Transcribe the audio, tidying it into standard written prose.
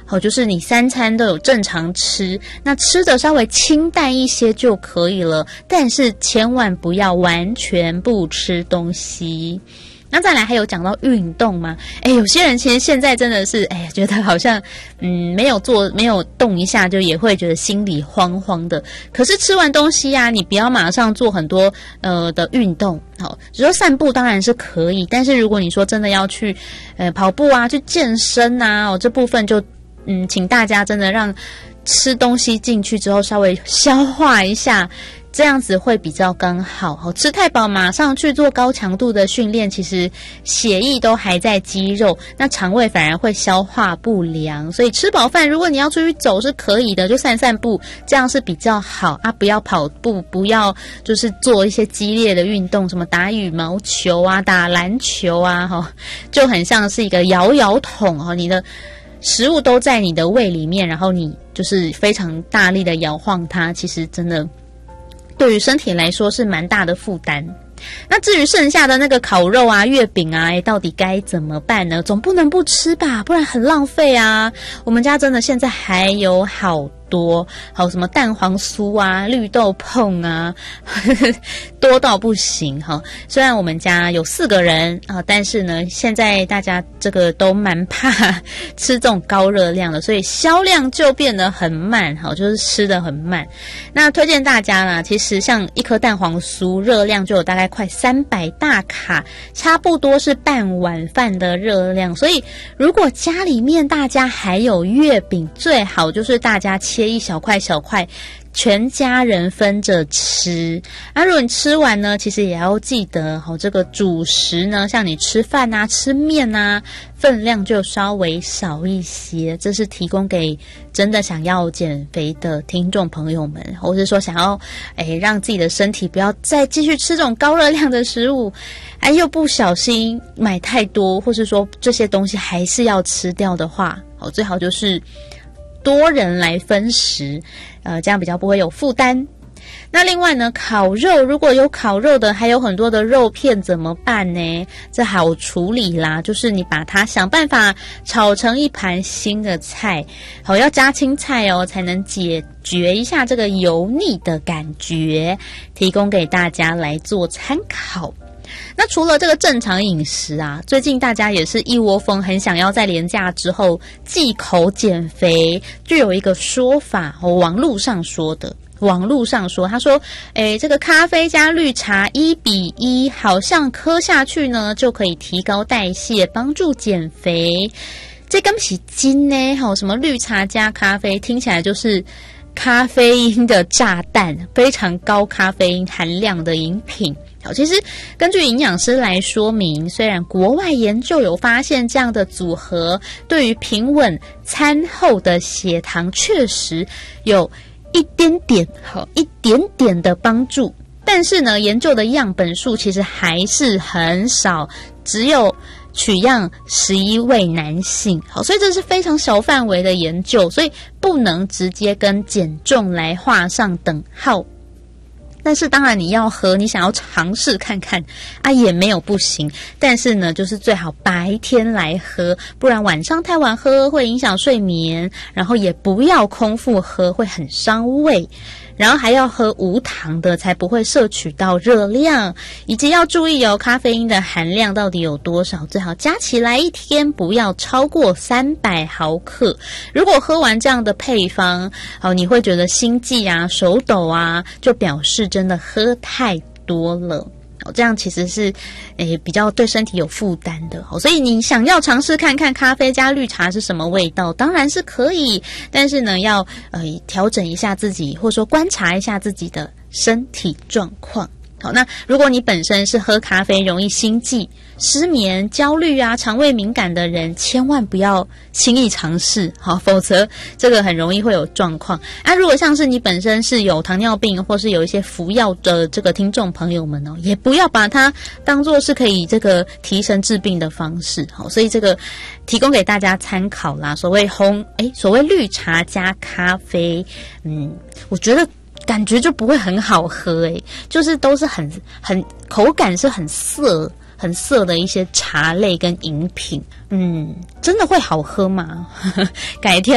就是你3餐都有正常吃，那吃的稍微清淡一些就可以了，但是千万不要完全不吃东西。那再来还有讲到运动嘛，有些人其实现在真的是觉得好像没有动一下就也会觉得心里慌慌的。可是吃完东西啊，你不要马上做很多的运动。好，只说散步当然是可以，但是如果你说真的要去跑步啊，去健身啊，这部分就请大家真的让吃东西进去之后稍微消化一下，这样子会比较刚好。吃太饱马上去做高强度的训练，其实血液都还在肌肉，那肠胃反而会消化不良。所以吃饱饭，如果你要出去走是可以的，就散散步，这样是比较好啊。不要跑步，不要就是做一些激烈的运动，什么打羽毛球啊、打篮球啊，就很像是一个摇摇桶，你的食物都在你的胃里面，然后你就是非常大力的摇晃它，其实真的对于身体来说是蛮大的负担。那至于剩下的那个烤肉啊、月饼啊，到底该怎么办呢？总不能不吃吧，不然很浪费啊。我们家真的现在还有好多，还有什么蛋黄酥啊、绿豆椪啊，多到不行哈。虽然我们家有4个人啊，但是呢，现在大家这个都蛮怕吃这种高热量的，所以销量就变得很慢，就是吃得很慢。那推荐大家啦，其实像一颗蛋黄酥，热量就有大概快300大卡，差不多是半碗饭的热量。所以如果家里面大家还有月饼，最好就是大家切一小块小块，全家人分着吃。如果你吃完呢，其实也要记得这个主食呢，像你吃饭啊、吃面啊，分量就稍微少一些。这是提供给真的想要减肥的听众朋友们，或是说想要让自己的身体不要再继续吃这种高热量的食物，又不小心买太多，或是说这些东西还是要吃掉的话，最好就是多人来分食，这样比较不会有负担。那另外呢，烤肉如果有烤肉的，还有很多的肉片怎么办呢？这好处理啦，就是你把它想办法炒成一盘新的菜，要加青菜才能解决一下这个油腻的感觉，提供给大家来做参考。那除了这个正常饮食啊，最近大家也是一窝蜂很想要在连假之后忌口减肥，就有一个说法，网络上说，他说这个咖啡加绿茶1:1，好像喝下去呢就可以提高代谢，帮助减肥。这根本是真呢，什么绿茶加咖啡，听起来就是咖啡因的炸弹，非常高咖啡因含量的饮品。其实根据营养师来说明，虽然国外研究有发现这样的组合对于平稳餐后的血糖确实有一点点的帮助，但是呢，研究的样本数其实还是很少，只有取样11位男性。所以这是非常小范围的研究，所以不能直接跟减重来画上等号。但是当然你要喝，你想要尝试看看也没有不行，但是呢就是最好白天来喝，不然晚上太晚喝会影响睡眠，然后也不要空腹喝，会很伤胃。然后还要喝无糖的，才不会摄取到热量，以及要注意咖啡因的含量到底有多少，最好加起来一天不要超过300毫克。如果喝完这样的配方，你会觉得心悸啊、手抖啊，就表示真的喝太多了。这样其实是比较对身体有负担的，所以你想要尝试看看咖啡加绿茶是什么味道，当然是可以，但是呢要调整一下自己，或者说观察一下自己的身体状况。好，那如果你本身是喝咖啡容易心悸、失眠、焦虑啊、肠胃敏感的人，千万不要轻易尝试，否则这个很容易会有状况。如果像是你本身是有糖尿病或是有一些服药的这个听众朋友们也不要把它当作是可以这个提神治病的方式。所以这个提供给大家参考啦。所谓绿茶加咖啡，我觉得感觉就不会很好喝，就是都是很口感是很涩的一些茶类跟饮品，真的会好喝吗？改天